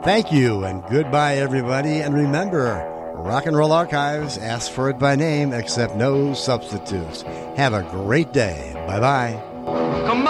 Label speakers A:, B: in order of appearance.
A: Thank you, and goodbye, everybody. And remember, Rock and Roll Archives asks for it by name, accept no substitutes. Have a great day. Bye-bye.
B: Come